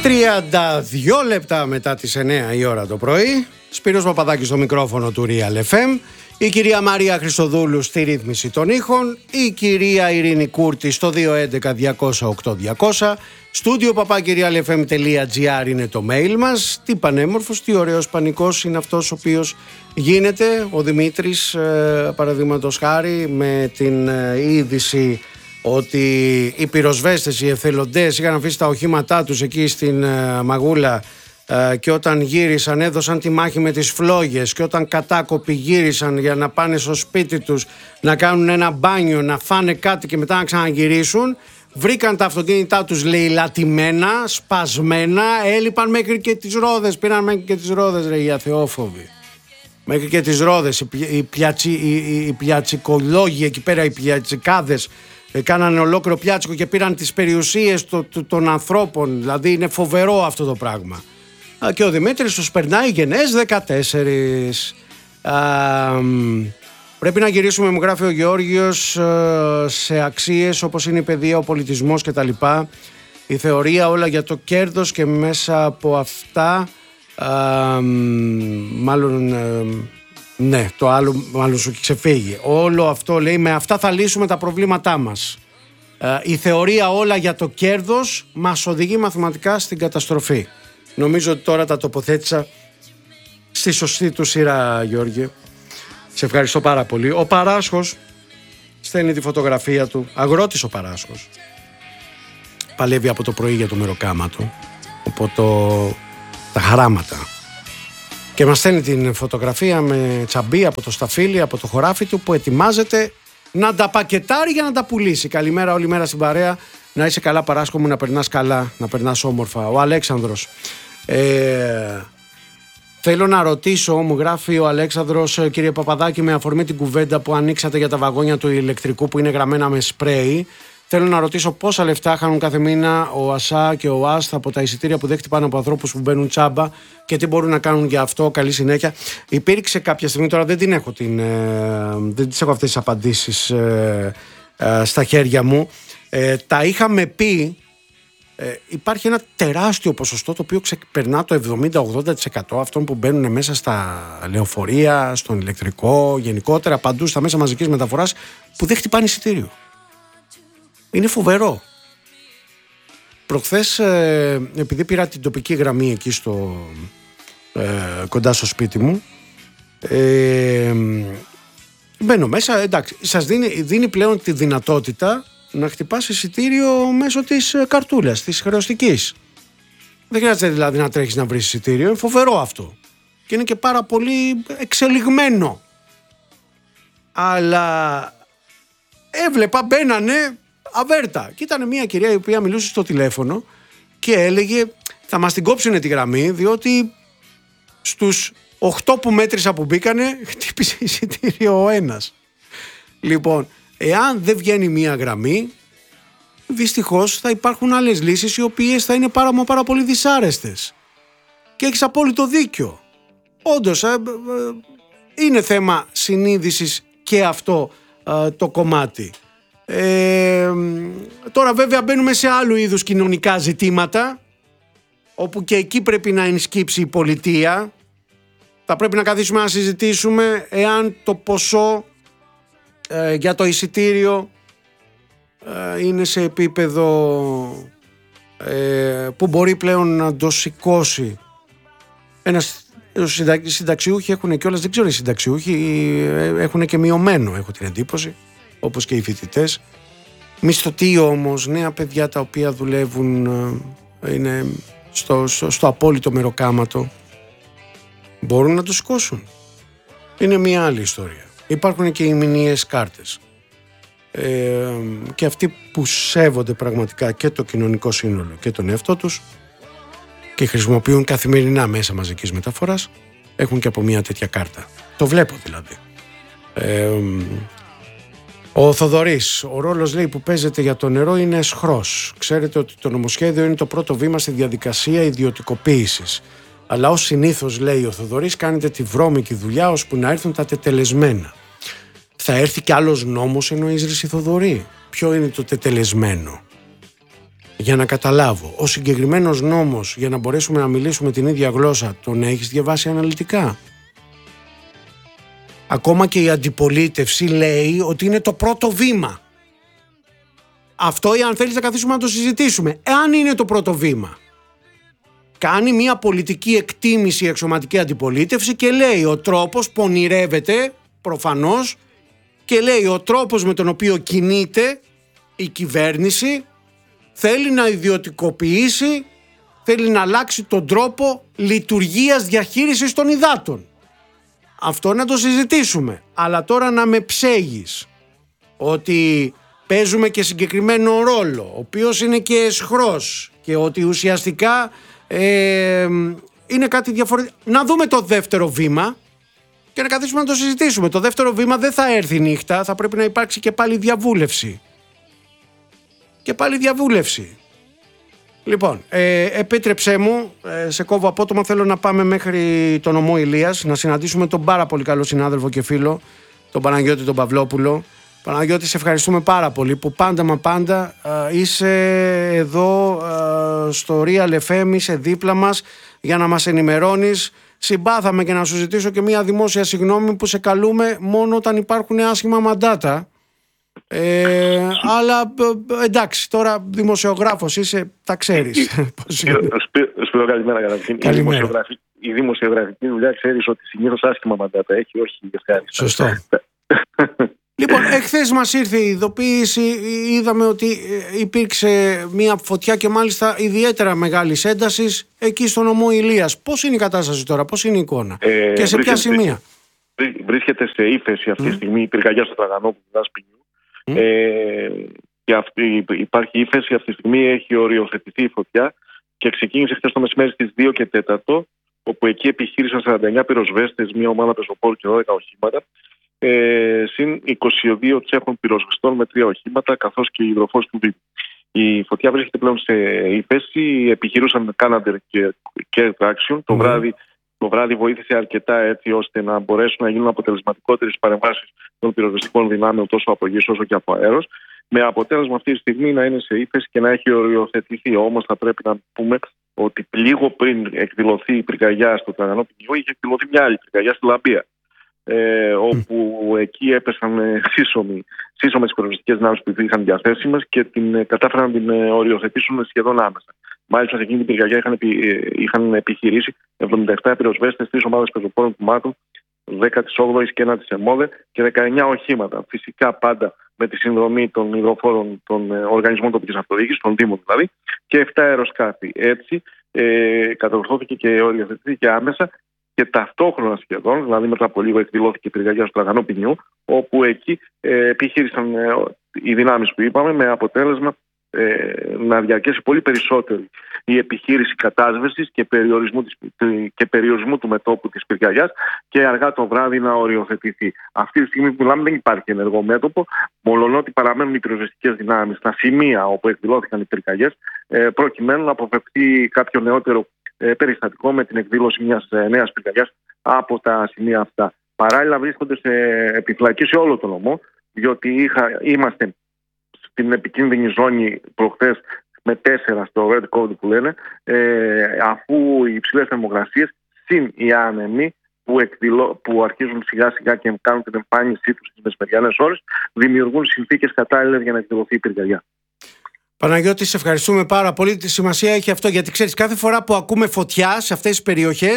32 λεπτά μετά τις 9 η ώρα το πρωί. Σπύρος Παπαδάκης στο μικρόφωνο του Real FM. Η κυρία Μαρία Χριστοδούλου στη ρύθμιση των ήχων. Η κυρία Ειρήνη Κούρτη στο 211-208-200. Στούντιο papakirialfm.gr είναι το mail μας. Τι πανέμορφος, τι ωραίος πανικός είναι αυτός ο οποίος γίνεται. Ο Δημήτρης, παραδείγματος χάρη, με την είδηση ότι οι πυροσβέστες, οι εθελοντές είχαν αφήσει τα οχήματά τους εκεί στην Μαγούλα και όταν γύρισαν έδωσαν τη μάχη με τις φλόγες και όταν κατάκοποι γύρισαν για να πάνε στο σπίτι τους να κάνουν ένα μπάνιο, να φάνε κάτι και μετά να ξαναγυρίσουν, βρήκαν τα αυτοκίνητά τους λαιλατημένα, σπασμένα, έλειπαν μέχρι και τις ρόδες, πήραν μέχρι και τις ρόδες ρε οι αθεόφοβοι. Μέχρι και τις ρόδες, οι πιατσικολόγοι εκεί πέρα, οι πιατσικάδες κάνανε ολόκληρο πιάτσικο και πήραν τις περιουσίες των ανθρώπων. Δηλαδή είναι φοβερό αυτό το πράγμα. Και ο Δημήτρης τους περνάει γενναίες 14. Πρέπει να γυρίσουμε, μου γράφει ο Γεώργιος, σε αξίες όπως είναι η παιδεία, ο πολιτισμός κτλ. Η θεωρία όλα για το κέρδος και μέσα από αυτά ναι, το άλλο μάλλον σου ξεφύγει. Όλο αυτό λέει, με αυτά θα λύσουμε τα προβλήματά μας. Η θεωρία όλα για το κέρδος μας οδηγεί μαθηματικά στην καταστροφή. Νομίζω ότι τώρα τα τοποθέτησα στη σωστή του σειρά, Γιώργη. Σε ευχαριστώ πάρα πολύ. Ο Παράσχος στέλνει τη φωτογραφία του. Αγρότης ο Παράσχος. Παλεύει από το πρωί για το μεροκάματο, από τα χαράματα. Και μας στέλνει την φωτογραφία με τσαμπί από το σταφύλι, από το χωράφι του που ετοιμάζεται να τα πακετάρει για να τα πουλήσει. Καλημέρα όλη μέρα στην παρέα. Να είσαι καλά Παράσχο μου, να περνάς καλά, να περνάς όμορφα. Ο Αλέξανδρος. Θέλω να ρωτήσω, μου γράφει ο Αλέξανδρος, κύριε Παπαδάκη, με αφορμή την κουβέντα που ανοίξατε για τα βαγόνια του ηλεκτρικού που είναι γραμμένα με σπρέι. Θέλω να ρωτήσω πόσα λεφτά χάνουν κάθε μήνα ο ΑΣΑ και ο ΑΣΤ από τα εισιτήρια που δέχεται πάνω από ανθρώπους που μπαίνουν τσάμπα και τι μπορούν να κάνουν για αυτό. Καλή συνέχεια. Υπήρξε κάποια στιγμή, τώρα δεν τις έχω αυτές τις απαντήσεις στα χέρια μου. Τα είχαμε πει. Υπάρχει ένα τεράστιο ποσοστό το οποίο ξεπερνά το 70-80% αυτών που μπαίνουν μέσα στα λεωφορεία, στον ηλεκτρικό, γενικότερα παντού στα μέσα μαζικής μεταφοράς που δεν χτυπάνε εισιτήριο. Είναι φοβερό. Προχθές, επειδή πήρα την τοπική γραμμή εκεί κοντά στο σπίτι μου, μπαίνω μέσα, εντάξει, σας δίνει πλέον τη δυνατότητα να χτυπάς εισιτήριο μέσω της καρτούλας, της χρεωστικής. Δεν χρειάζεται δηλαδή να τρέχεις να βρεις εισιτήριο, είναι φοβερό αυτό. Και είναι και πάρα πολύ εξελιγμένο. Αλλά έβλεπα, μπαίνανε αβέρτα. Και ήταν μια κυρία η οποία μιλούσε στο τηλέφωνο και έλεγε θα μας την κόψουνε τη γραμμή διότι στους 8 που μέτρησα που μπήκανε χτύπησε εισιτήριο ο ένας. Λοιπόν, εάν δεν βγαίνει μια γραμμή, δυστυχώς θα υπάρχουν άλλες λύσεις οι οποίες θα είναι πάρα πολύ δυσάρεστες. Και έχεις απόλυτο δίκιο. Όντως, είναι θέμα συνείδησης και αυτό το κομμάτι. Τώρα βέβαια μπαίνουμε σε άλλου είδους κοινωνικά ζητήματα, όπου και εκεί πρέπει να ενσκύψει η πολιτεία. Θα πρέπει να καθίσουμε να συζητήσουμε εάν το ποσό για το εισιτήριο είναι σε επίπεδο που μπορεί πλέον να το σηκώσει. Συνταξιούχοι έχουν κιόλας, δεν ξέρω οι συνταξιούχοι έχουν και μειωμένο, έχω την εντύπωση, όπως και οι φοιτητές. Μισθωτοί όμως, νέα παιδιά τα οποία δουλεύουν, είναι στο απόλυτο μεροκάματο, μπορούν να το σηκώσουν. Είναι μια άλλη ιστορία. Υπάρχουν και οι μηνιαίες κάρτες. Και αυτοί που σέβονται πραγματικά και το κοινωνικό σύνολο και τον εαυτό τους και χρησιμοποιούν καθημερινά μέσα μαζικής μεταφοράς, έχουν και από μια τέτοια κάρτα. Το βλέπω δηλαδή. Ο Θοδωρής, ο ρόλος λέει που παίζεται για το νερό είναι εσχρός. Ξέρετε ότι το νομοσχέδιο είναι το πρώτο βήμα στη διαδικασία ιδιωτικοποίησης. Αλλά ως συνήθως, λέει ο Θοδωρής, κάνετε τη βρώμικη δουλειά ώσπου να έρθουν τα τετελεσμένα. Θα έρθει κι άλλος νόμος, εννοείς ρε Θοδωρή? Ποιο είναι το τετελεσμένο? Για να καταλάβω, ο συγκεκριμένος νόμος, για να μπορέσουμε να μιλήσουμε την ίδια γλώσσα, τον έχεις διαβάσει αναλυτικά? Ακόμα και η αντιπολίτευση λέει ότι είναι το πρώτο βήμα. Αυτό, ή αν θέλεις να καθίσουμε να το συζητήσουμε, εάν είναι το πρώτο βήμα. Κάνει μια πολιτική εκτίμηση η αξιωματική αντιπολίτευση και λέει ο τρόπος, πονηρεύεται προφανώς, και λέει ο τρόπος με τον οποίο κινείται η κυβέρνηση θέλει να ιδιωτικοποιήσει, θέλει να αλλάξει τον τρόπο λειτουργίας διαχείρισης των υδάτων. Αυτό να το συζητήσουμε. Αλλά τώρα να με ψέγεις ότι παίζουμε και συγκεκριμένο ρόλο, ο οποίος είναι και αισχρός, και ότι ουσιαστικά είναι κάτι διαφορετικό. Να δούμε το δεύτερο βήμα και να καθίσουμε να το συζητήσουμε. Το δεύτερο βήμα δεν θα έρθει νύχτα, θα πρέπει να υπάρξει και πάλι διαβούλευση. Λοιπόν, επίτρεψέ μου, σε κόβω απότομα, θέλω να πάμε μέχρι τον νομό Ηλίας, να συναντήσουμε τον πάρα πολύ καλό συνάδελφο και φίλο, τον Παναγιώτη τον Παυλόπουλο. Παναγιώτη, σε ευχαριστούμε πάρα πολύ που πάντα είσαι εδώ στο Real FM, είσαι δίπλα μας για να μας ενημερώνεις. Συμπάθαμε και να σου ζητήσω και μια δημόσια συγγνώμη που σε καλούμε μόνο όταν υπάρχουν άσχημα μαντάτα. Αλλά εντάξει, τώρα δημοσιογράφος είσαι, τα ξέρεις. Σπύρο, καλημέρα καταρχήν. Η δημοσιογραφική δουλειά, ξέρεις ότι συνήθως άσχημα μαντάτα έχει, όχι ευχάριστα. Σωστό. Λοιπόν, εχθές μας ήρθε η ειδοποίηση, είδαμε ότι υπήρξε μια φωτιά και μάλιστα ιδιαίτερα μεγάλης έντασης εκεί στο νομό Ηλίας. Πώς είναι η κατάσταση τώρα, πώς είναι η εικόνα και σε ποια σημεία? Βρίσκεται σε ύφεση αυτή τη στιγμή η πυρκαγιά στο Τραγανό του Δάσπινιου. Και υπάρχει ύφεση αυτή τη στιγμή, έχει οριοθετηθεί η φωτιά και ξεκίνησε χθες το μεσημέρι στις 2 και 4, όπου εκεί επιχείρησαν 49 πυροσβέστες, μια ομάδα πεζοπόρου και 12 οχήματα, συν 22 τσέχων πυροσβεστών με 3 οχήματα, καθώς και οι υδροφόροι του Δήμου. Η φωτιά βρίσκεται πλέον σε ύφεση, επιχειρούσαν Canadair και Traction. Το βράδυ βοήθησε αρκετά έτσι ώστε να μπορέσουν να γίνουν αποτελεσματικότερες παρεμβάσεις των πυροσβεστικών δυνάμεων τόσο από γης όσο και από αέρος, με αποτέλεσμα αυτή τη στιγμή να είναι σε ύφεση και να έχει οριοθετηθεί. Όμως θα πρέπει να πούμε ότι λίγο πριν εκδηλωθεί η πυρκαγιά στο Τραγανό Ποινιού, είχε εκδηλωθεί μια άλλη πυρκαγιά στη Λαμπία, όπου εκεί έπεσαν σύσσωμες πυροσβεστικές δυνάμεις που είχαν διαθέσιμες και κατάφεραν να την οριοθετήσουν σχεδόν άμεσα. Μάλιστα, σε εκείνη την πυρκαγιά είχαν επιχειρήσει 77 πυροσβέστες, 3 ομάδες πεζοπόρων κουμάτων, 18η και 1η ΕΜΟΔΕ και 19 οχήματα. Φυσικά πάντα με τη συνδρομή των υδροφόρων των οργανισμών τοπικής αυτοδιοίκησης, των Δήμων δηλαδή, και 7 αεροσκάφη. Έτσι, κατορθώθηκε και οριοθετήθηκε άμεσα και ταυτόχρονα σχεδόν, δηλαδή μετά από λίγο, εκδηλώθηκε η πυρκαγιά στο Τραγανό Ποινιού, όπου εκεί επιχείρησαν οι δυνάμεις που είπαμε, με αποτέλεσμα να διαρκέσει πολύ περισσότερο η επιχείρηση κατάσβεσης και περιορισμού του μετώπου της πυρκαγιάς και αργά το βράδυ να οριοθετηθεί. Αυτή τη στιγμή που μιλάμε δεν υπάρχει ενεργό μέτωπο, μολονότι παραμένουν οι πυροσβεστικές δυνάμεις στα σημεία όπου εκδηλώθηκαν οι πυρκαγιές, προκειμένου να αποφευθεί κάποιο νεότερο περιστατικό με την εκδήλωση μιας νέας πυρκαγιάς από τα σημεία αυτά. Παράλληλα βρίσκονται σε επιφυλακή σε όλο τον νομό, διότι είμαστε στην επικίνδυνη ζώνη προχθές με 4 στο red code που λένε, αφού οι υψηλές θερμοκρασίες συν οι άνεμοι που αρχίζουν σιγά σιγά και κάνουν την εμφάνισή τους στις μεσημεριανές ώρες, δημιουργούν συνθήκες κατάλληλες για να εκδηλωθεί η πυρκαγιά. Παναγιώτη, σε ευχαριστούμε πάρα πολύ. Τη σημασία έχει αυτό, γιατί ξέρεις, κάθε φορά που ακούμε φωτιά σε αυτές τις περιοχές